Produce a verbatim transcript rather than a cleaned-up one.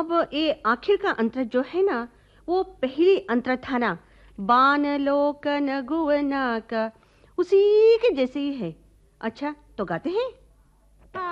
अब ये आखिर का अंतर जो है ना, वो पहली अंतर था ना, बान लोकन गुवना का, उसी के जैसे ही है। अच्छा तो गाते हैं।